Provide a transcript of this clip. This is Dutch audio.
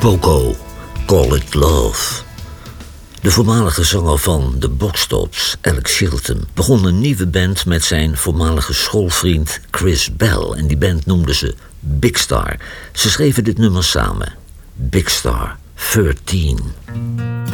Poco, Call It Love. De voormalige zanger van The Box Tops, Alex Chilton, begon een nieuwe band met zijn voormalige schoolvriend Chris Bell. En die band noemden ze Big Star. Ze schreven dit nummer samen. Big Star 13.